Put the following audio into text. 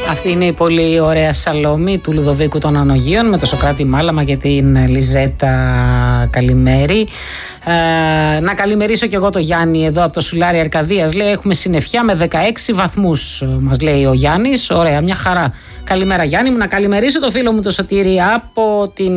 Αυτή είναι η πολύ ωραία Σαλόμη του Λουδοβίκου των Ανογείων με το Σοκράτη Μάλαμα και την Λιζέτα Καλημέρη. Να καλημερίσω και εγώ το Γιάννη εδώ από το Σουλάρι Αρκαδίας. Λέει έχουμε συννεφιά με 16 βαθμούς, μας λέει ο Γιάννης. Ωραία, μια χαρά. Καλημέρα Γιάννη μου. Να καλημερίσω το φίλο μου το Σωτήρη από την